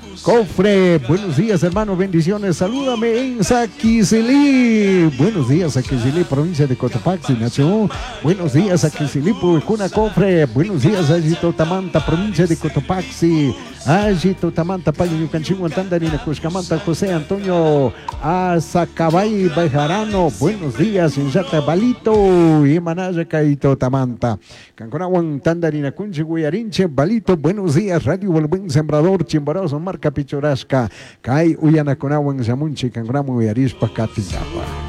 Cofre, buenos días hermano, bendiciones, salúdame en Saquicilí. Buenos días Saquicilí, provincia de Cotopaxi, nación. Buenos días Saquicilí, Puecuna Cofre. Buenos días Ayitotamanta, provincia de Cotopaxi. Ayitotamanta, Payo Canchingua, Tandarina, Cuscamanta, José Antonio Azacabay, Bejarano. Buenos días, Yata Balito y Manaya Caito Tamanta. Canconaguan, Tandarina, Cunchi, Guyarinche, Balito. Buenos días, Radio Buen Sembrador, Chimborazo, Marca Pichorasca, Kai Uyanaconaguan, Zamunchi, Cangramo y Arispa, Catindapa.